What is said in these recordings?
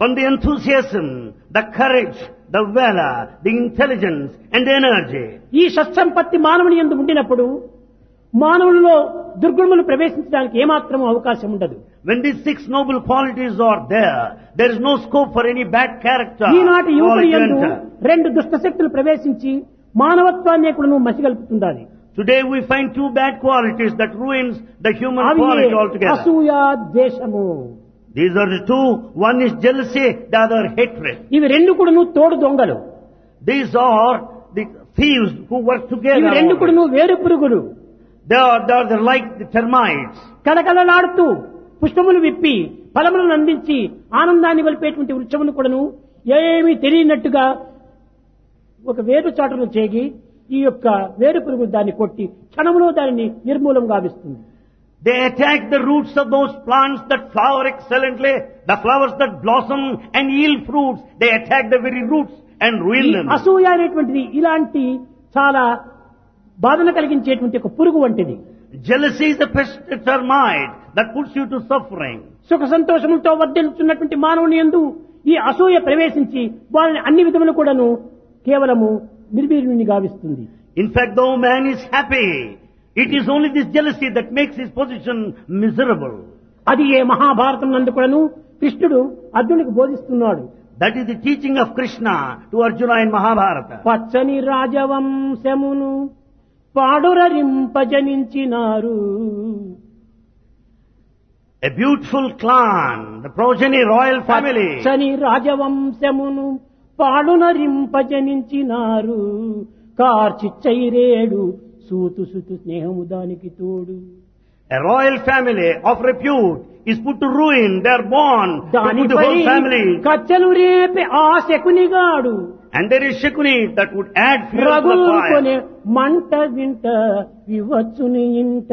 from the enthusiasm, the courage, the valor, the intelligence and the energy. ఈ సత్సంపత్తి మానవుని యందు ఉండినప్పుడు మానవులలో దుర్గుణములు ప్రవేశించడానికి ఏమాత్రం అవకాశం ఉండదు. When these 6 noble qualities are there, there is no scope for any bad character. ఈనాటి యువకుని quality to యందు enter. 2 దుష్ట శక్తులు ప్రవేశించి మానవత్వాన్ని కూడా మసిగల్పుతుండాలి. Today we find 2 bad qualities that ruins the human అవి quality altogether. అసూయ, ద్వేషము. These are the 2. One is jealousy, the other hatred. ఇవి రెండు కూడాను తోడు దొంగలు. These are the thieves who work ఇవి together. రెండు కూడాను వేరు పురుగులు. They are like the termites. కలకలలాడుతూ పుష్పములు విప్పి ఫలములను అందించి ఆనందాన్ని వలిపేటువంటి వృక్షమును కూడాను ఏమీ తెలియనట్టుగా ఒక వేరు చాటును చేగి ఈ యొక్క వేరు పురుగు దాన్ని కొట్టి క్షణములో దానిని నిర్మూలం గావిస్తుంది. They attack the roots of those plants that flower excellently, the flowers that blossom and yield fruits. They attack the very roots and ruin ఈ them. అసూయ అనేటువంటిది ఇలాంటి చాలా బాధను కలిగించేటువంటి ఒక పురుగు వంటిది. Jealousy is a pest termite that puts you to suffering. సుఖ సంతోషములతో వర్ధిల్లుతున్నటువంటి మానవుని యందు ఈ అసూయ ప్రవేశించి వారిని అన్ని విధములు కూడాను కేవలము నిర్వీర్యుని గావిస్తుంది. In fact, though man is happy, it is only this jealousy that makes his position miserable. అది ఏ మహాభారతం నందు కూడాను కృష్ణుడు అర్జునుడికి బోధిస్తున్నాడు. That is the teaching of Krishna to Arjuna in Mahabharata. పచ్చని రాజవంశమును పాడురరింపజనించినారు. A beautiful clan, the progeny royal family. పచ్చని రాజవంశమును పాడునరింపజనించినారు. కార్చిచ్చైరేడు సూతు సుతు స్నేహము దానికి తోడు. A royal family of repute is put to ruin. They are born to put the దానిపై whole family. కచ్చలు రేపే ఆ శకునిగాడు And there is Shakuni that would add fuel to the రగులు fire. కొనే మంట వింట వివచ్చుని ఇంట.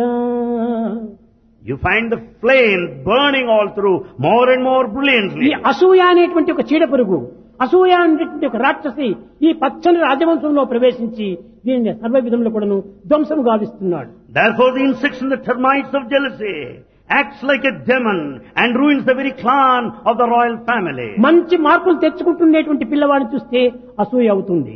You find the flame burning all through more and more ఈ brilliantly. అసూయ అనేటువంటి ఒక చీడ పురుగు, అసూయ అనేటువంటి ఒక రాక్షసి ఈ పచ్చని రాజవంశంలో ప్రవేశించి దీనిని సర్వ విధంలో కూడాను ధ్వంసం గావిస్తున్నాడు. Therefore the insects and the termites of jealousy acts like a demon and ruins the very clan of the royal family. మంచి మార్కులు తెచ్చుకుంటున్నటువంటి పిల్లవాడిని చూస్తే అసూయ అవుతుంది.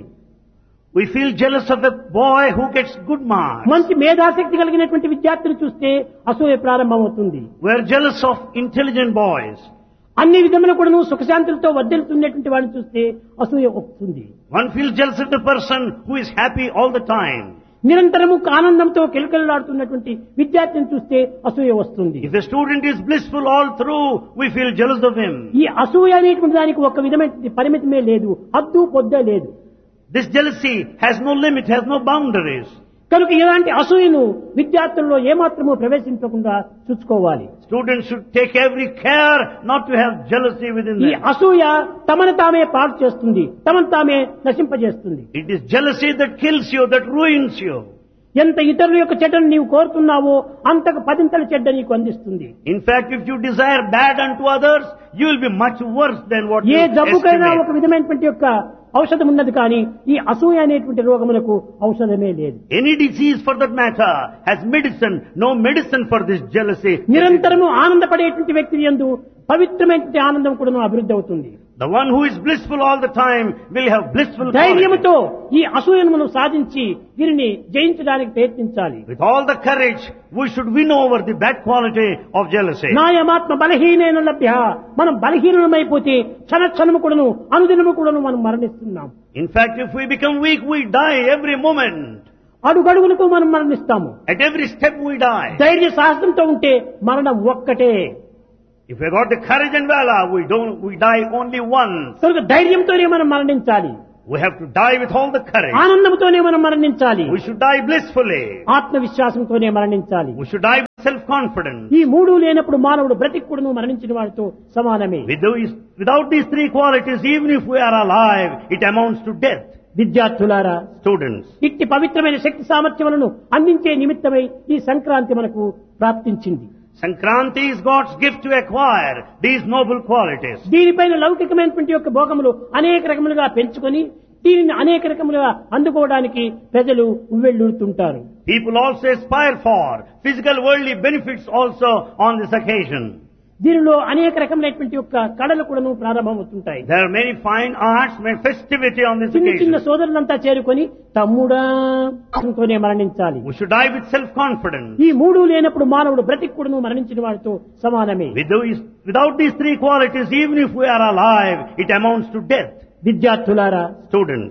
We feel jealous of a boy who gets good marks. మంచి మేధాశక్తి కలిగినటువంటి విద్యార్థిని చూస్తే అసూయ ప్రారంభమవుతుంది. We are jealous of intelligent boys. అన్ని విధములు కూడాను సుఖశాంతులతో వర్ధిల్లుతున్నటువంటి వాడిని చూస్తే అసూయ వస్తుంది. One feels jealous of the person who is happy all the time. నిరంతరము ఆనందంతో కిలకిలలాడుతున్నటువంటి విద్యార్థిని చూస్తే అసూయ వస్తుంది. If a student is blissful all through, we feel jealous of him. ఈ అసూయ అనేటువంటి దానికి ఒక విధమైన పరిమితమే లేదు, హద్దు పొద్దే లేదు. This jealousy has no limit, has no boundaries. కనుక ఇలాంటి అసూయను విద్యార్థుల్లో ఏమాత్రము ప్రవేశించకుండా చూసుకోవాలి. Students should take every care not to have jealousy within ఈ them. అసూయ తమను తామే పాడు చేస్తుంది, తమను తామే నశింపజేస్తుంది. It is jealousy that kills you, that ruins you. ఎంత ఇతరుల యొక్క చెడ్డను నీవు కోరుతున్నావో అంతకు పదింతల చెడ్డ నీకు అందిస్తుంది. In fact, if you desire bad unto others, you will be much worse than what A you జబ్బుకైనా ఒక estimate. విధమైనటువంటి యొక్క ఔషధం ఉన్నది కానీ ఈ అసూయ అనేటువంటి రోగములకు ఔషధమే లేదు. Any disease for that matter has medicine, no medicine for this jealousy. నిరంతరము ఆనందపడేటువంటి వ్యక్తి యందు పవిత్రమైనటువంటి ఆనందం కూడా అభివృద్ధి అవుతుంది. The one who is blissful all the time will have blissful quality. ధైర్యముతో ఈ అసూయను మనం సాధించి దీనిని జయించడానికి ప్రయత్నించాలి. With all the courage, we should win over the bad quality of jealousy. నాయమాత్మ బలహీనైన లభ్య, మనం బలహీనమైపోతే క్షణ క్షణము కూడాను అనుదినము కూడాను మనం మరణిస్తున్నాం. In fact, if we become weak, we die every moment. అడుగడుగులకు మనం మరణిస్తాము. At every step we die. ధైర్య సాహసంతో ఉంటే మరణం ఒక్కటే. If we got the courage and valor, we die only once. కనుక ధైర్యంతోనే మనం మరణించాలి, We have to die with all the courage. ఆనందంతోనే మనం మరణించాలి, We should die blissfully. ఆత్మవిశ్వాసంతోనే మరణించాలి. We should die with self-confidence. ఈ మూడు లేనప్పుడు మానవుడు బ్రతికుడును మరణించిన వాడితో సమానమే. Without these 3 qualities, even if we are alive, it amounts to death. విద్యార్థులారా, Students, ఇట్టి పవిత్రమైన శక్తి సామర్థ్యములను అందించే నిమిత్తమై ఈ సంక్రాంతి మనకు ప్రాప్తించింది. Sankranti is God's gift to acquire these noble qualities. దీనిపైన లౌకికమైనటువంటి యొక్క భోగములు అనేక రకములుగా పెంచుకొని దీనిని అనేక రకములుగా అందుకోవడానికి ప్రజలు ఉవ్వెళ్ళూరుతుంటారు. People also aspire for physical worldly benefits also on this occasion. దీనిలో అనేక రకమైనటువంటి యొక్క కళలు కూడాను ప్రారంభమవుతుంటాయి. There are many fine arts, many festivity on this చిన్న చిన్న occasion. సోదరులంతా చేరుకొని తమ్ముడా అంటూనే మరణించాలి. We should die with self-confidence. ఈ మూడు లేనప్పుడు మానవుడు బ్రతికి కూడాను మరణించిన వాడితో సమానమే. Without these three qualities, even if we are alive, it amounts to death. విద్యార్థులారా, Students,